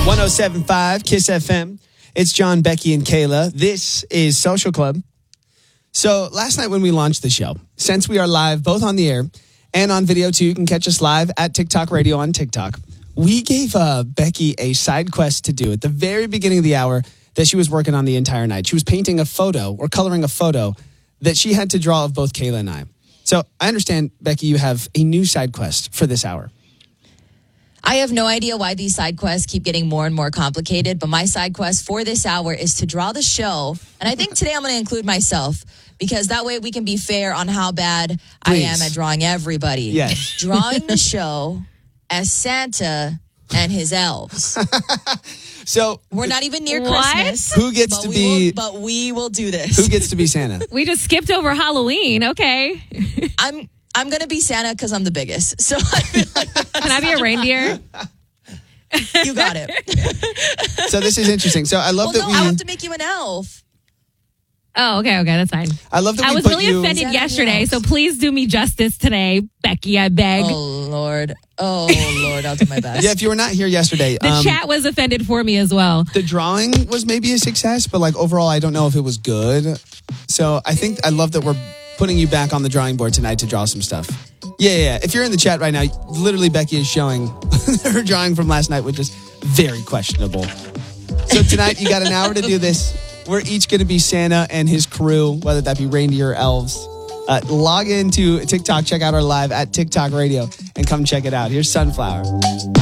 107.5 Kiss FM. It's John, Becky, and Kayla. This is Social Club. So last night when we launched the show, since we are live both on the air and on video too, you can catch us live at TikTok Radio on TikTok. We gave Becky a side quest to do at the very beginning of the hour that she was working on the entire night. She was painting a photo or coloring a photo that she had to draw of both Kayla and I. So I understand, Becky, you have a new side quest for this hour. I have no idea why these side quests keep getting more and more complicated, but my side quest for this hour is to draw the show. And I think today I'm going to include myself because that way we can be fair on how bad I am at drawing everybody. Yes. Drawing the show as Santa and his elves. So we're not even near What? Christmas. Who gets to be... But we will do this. Who gets to be Santa? We just skipped over Halloween. Okay. I'm going to be Santa because I'm the biggest. So I feel like Can I be a reindeer? you got it. So this is interesting. So I love that we... I have to make you an elf. Oh, okay. That's fine. I love that I we was put really you... offended Santa yesterday, elves. so please do me justice today, Becky, I beg. Oh, Lord. I'll do my best. Yeah, if you were not here yesterday... The chat was offended for me as well. The drawing was maybe a success, but like overall, I don't know if it was good. So I love that we're putting you back on the drawing board tonight to draw some stuff. Yeah. If you're in the chat right now, literally Becky is showing her drawing from last night, which is very questionable. So tonight, you got an hour to do this. We're each going to be Santa and his crew, whether that be reindeer or elves. Log into TikTok, check out our live at TikTok Radio, and come check it out. Here's Sunflower.